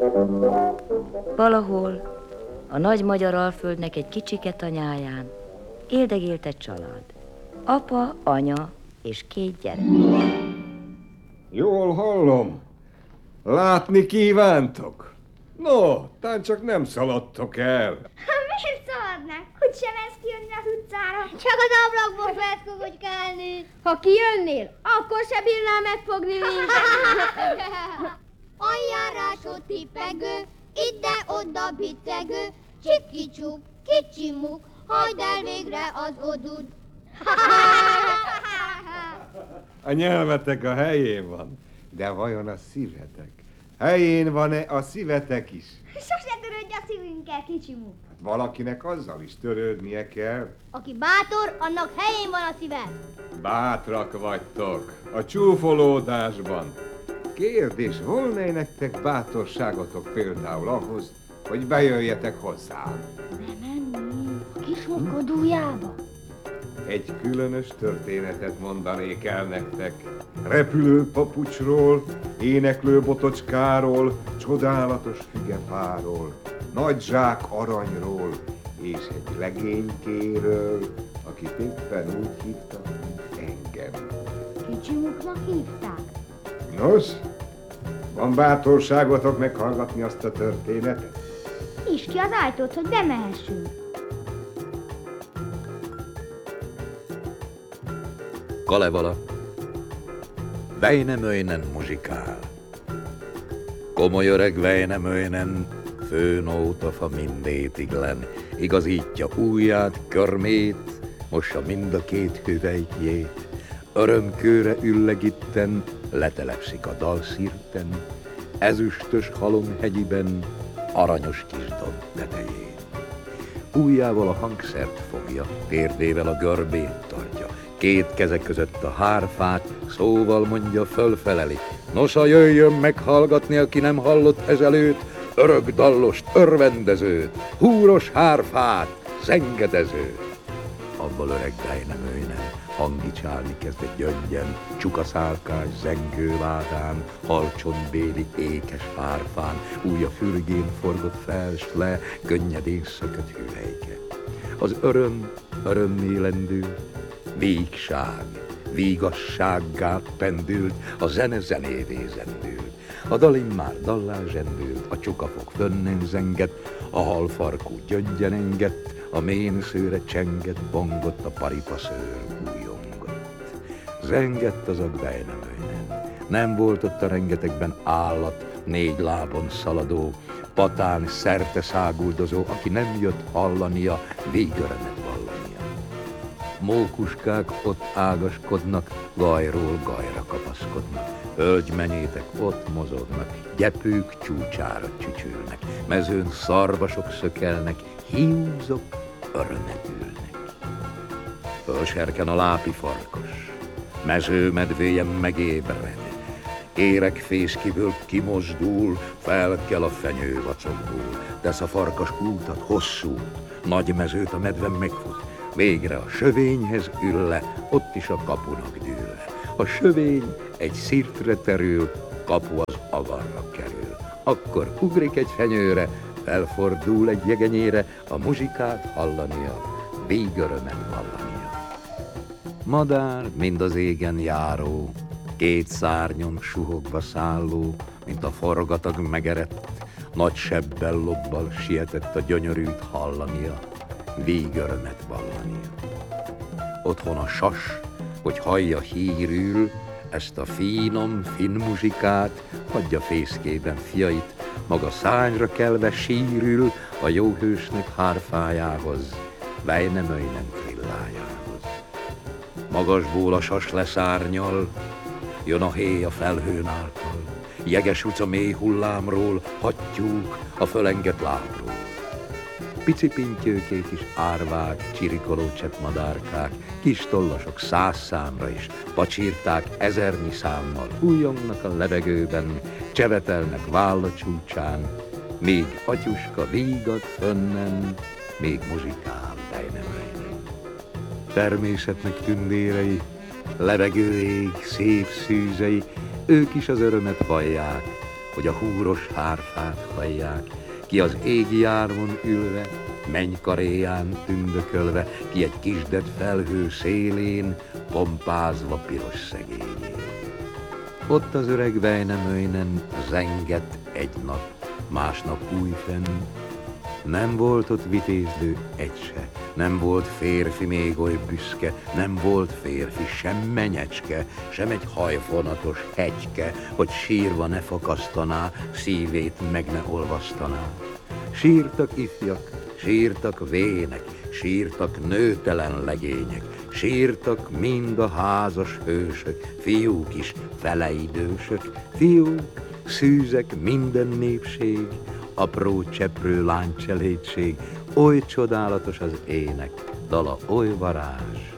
Valahol a nagy magyar alföldnek egy kicsike tanyáján éldegélt egy család. Apa, anya és 2 gyerek. Jól hallom. Látni kívántok? No, tán csak nem szaladtok el. Miért szaladnák? Hogy sem ezt kijönni az utcára? Csak az ablakból felszkogogykálni. Ha kijönnél, akkor se bírnál megfogni minket. Aljárásod tippegő, ide-oda biccegő, csiki-csuk, kicsi-muk, hagyd el végre az odud. A nyelvetek a helyén van, de vajon a szívetek? Helyén van-e a szívetek is? Sose törődj a szívünkkel, kicsimuk. Valakinek azzal is törődnie kell. Aki bátor, annak helyén van a szíve. Bátrak vagytok a csúfolódásban. Kérdés, volna nektek bátorságotok például ahhoz, hogy bejöjjetek hozzám? Bemenni a kismukodójába. Egy különös történetet mondanék el nektek. Repülő papucsról, éneklő botocskáról, csodálatos fügefáról, nagy zsák aranyról, és egy legénykéről, akit éppen úgy hívtak, mint engem. Kicsimuknak hívták. Nos, van bátorságotok meghallgatni azt a történetet? Nyisd ki az ajtót, hogy bemehessünk. Kalevala. Väinämöinen muzsikál. Komoly öreg Väinämöinen főnótafa mindétiglen, igazítja ujját, körmét, mossa mind a 2 hüvelykjét, örömkőre üllegitten, letelepszik a dalszirten, ezüstös halomhegyiben, aranyos kis domb tetején. Ujjával a hangszert fogja, térdével a görbét tartja, 2 keze között a hárfát, szóval mondja, fölfeleli. Nosza, jöjjön meghallgatni, aki nem hallott ezelőtt, örök dallost, örvendezőt, húros hárfát, zengedezőt. Abból öreg Väinämöinen hangicsálni kezdett gyöngyen, csukaszálkás zengővádán, halcsontbéli ékes hárfán, ujja fürgén forgott fel s le, könnyedén szökött hüvelyke. Az öröm örömmé lendült, vígság vígassággá pendült, a zene zenévé zendült. A dal immár dallá zsendült, a csukafog fönnen zengett, a halfarkú gyöngyen engett, a ménszőre csengett, bongott, a paripaszőr újongott. Zengett az a Väinämöinen, nem volt ott a rengetegben állat, 4 lábon szaladó, patán szerte száguldozó, aki nem jött hallania, végörömet vallania. Mókuskák ott ágaskodnak, gajról gajra kapaszkodnak, hölgymenyétek ott mozognak, gyepők csúcsára csücsülnek, mezőn szarvasok szökelnek, hiúzok örömet ülnek. Fölserken a lápi farkas, mezőmedvéje megébred, éregfészkiből kimozdul, felkel a fenyő vacogból, tesz a farkas útat hosszú, nagy mezőt a medve megfut, végre a sövényhez ül le, ott is a kapunak dől le. A sövény egy szirtre terül, kapu az avarra kerül. Akkor ugrik egy fenyőre, felfordul egy jegenyére, a muzsikát hallania, végörömet vallania. Madár, mind az égen járó, 2 szárnyon suhogva szálló, mint a forgatag megerett, nagy sebbel lobbal sietett a gyönyörűt hallania, végörömet vallania. Otthon a sas, hogy hallja hírül, ezt a finom, finn muzsikát, hagyja fészkében fiait, maga szányra kelve sírül a jó hősnek hárfájához, Väinämöinen trillájához. Magasból a sas leszárnyal, jön a héj a felhőn által, jeges utca mély hullámról, hattyúk a fölengett lábról. Pici pintyőkék is árvák, csirikoló cseppmadárkák, kis tollasok 100 számra is, pacsírták 1000-nyi számmal, újongnak a levegőben, csevetelnek válla csúcsán, még atyuska vígad fönnen, még muzsikál Väinämöinen. Természetnek tündérei, levegő ég, szép szűzei, ők is az örömet vallják, hogy a húros hárfát hallják, ki az égi jármon ülve, mennykaréján tündökölve, ki egy kisdet felhő szélén, pompázva piros szegényén. Ott az öreg Väinämöinen zengett egy nap, másnap újfenn. Nem volt ott vitézlő egy se, nem volt férfi még oly büszke, nem volt férfi sem menyecske, sem egy hajfonatos hegyke, hogy sírva ne fakasztaná, szívét meg ne olvasztaná. Sírtak ifjak, sírtak vének, sírtak nőtelen legények, sírtak mind a házas hősök, fiúk is feleidősök, fiúk, szűzek minden népség, apró cseprő lánycselédség, oly csodálatos az ének, dala oly varázs,